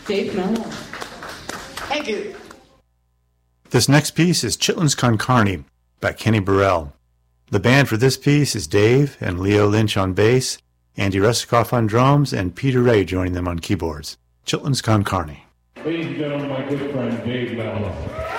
Dave Mello. Thank you. This next piece is Chitlins Con Carne by Kenny Burrell. The band for this piece is Dave and Leo Lynch on bass, Andy Resikoff on drums, and Peter Ray joining them on keyboards. Chitlins Con Carne. Ladies and gentlemen, my good friend Dave Mello.